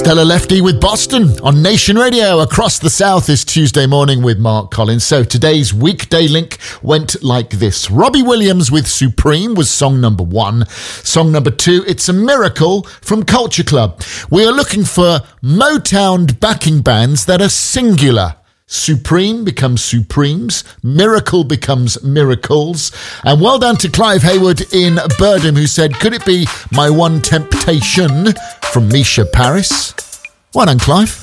Stella Lefty with Boston on Nation Radio. Across the South is Tuesday morning with Mark Collins. So today's weekday link went like this. Robbie Williams with Supreme was song number 1. Song number 2, It's a Miracle from Culture Club. We are looking for Motown backing bands that are singular. Supreme becomes Supremes, Miracle becomes Miracles. And well done to Clive Hayward in Birdham, who said, could it be My One Temptation from Misha Paris? Well done, Clive.